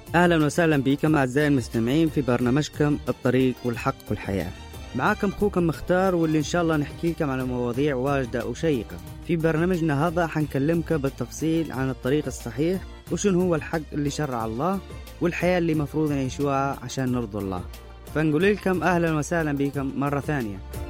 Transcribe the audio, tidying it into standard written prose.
أهلا وسهلا بكم أعزائي المستمعين في برنامجكم الطريق والحق والحياة. معاكم أخوكم مختار، واللي إن شاء الله نحكيكم على مواضيع واجدة وشيقة. في برنامجنا هذا حنكلمك بالتفصيل عن الطريق الصحيح، وشنو هو الحق اللي شرع الله، والحياة اللي مفروض نعيشوها عشان نرضي الله. فنقول لكم أهلا وسهلا بكم مرة ثانية.